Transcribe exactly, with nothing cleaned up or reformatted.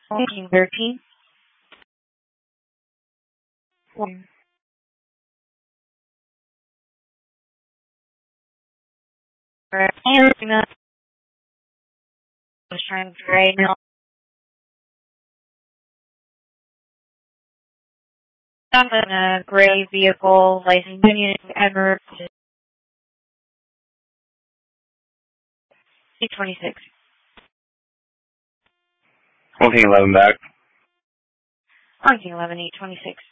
fourteen thirteen. One. And I was trying to right now. I'm in a gray vehicle, license union, Edward, eight twenty-six. fourteen eleven back. fourteen eleven, eight twenty-six.